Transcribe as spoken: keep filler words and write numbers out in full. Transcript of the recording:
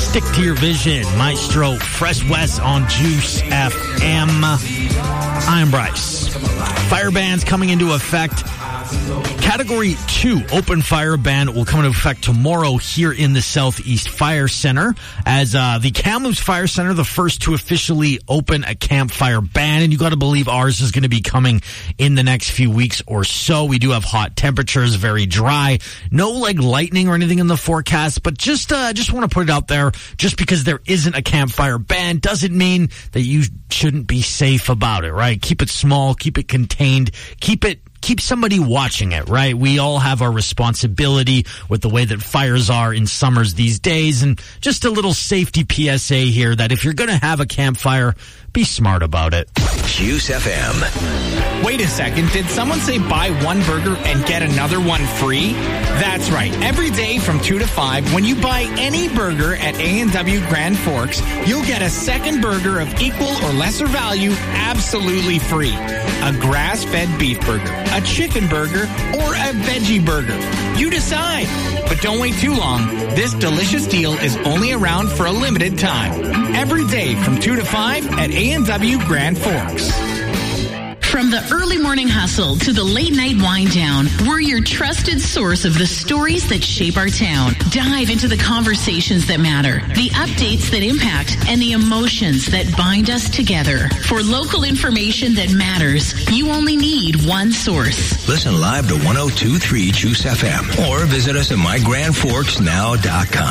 Stick to your vision. Maestro Fresh West on Juice F M. I'm Bryce. Fire bans coming into effect. Category two open fire ban will come into effect tomorrow here in the Southeast Fire Center, as uh, the Kamloops Fire Center, the first to officially open a campfire ban, and you got to believe ours is going to be coming in the next few weeks or so. We do have hot temperatures, very dry, no like lightning or anything in the forecast, but just uh, just want to put it out there. Just because there isn't a campfire ban doesn't mean that you shouldn't be safe about it, right? Keep it small, keep it contained, keep it Keep somebody watching it, right? We all have our responsibility with the way that fires are in summers these days. And just a little safety P S A here that if you're going to have a campfire, be smart about it. Juice F M. Wait a second. Did someone say buy one burger and get another one free? That's right. Every day from two to five, when you buy any burger at A and W Grand Forks, you'll get a second burger of equal or lesser value absolutely free. A grass-fed beef burger, a chicken burger, or a veggie burger. You decide. But don't wait too long. This delicious deal is only around for a limited time. Every day from two to five at A and W Grand Forks. From the early morning hustle to the late night wind down, we're your trusted source of the stories that shape our town. Dive into the conversations that matter, the updates that impact, and the emotions that bind us together. For local information that matters, you only need one source. Listen live to one oh two point three Juice F M or visit us at my grand forks now dot com.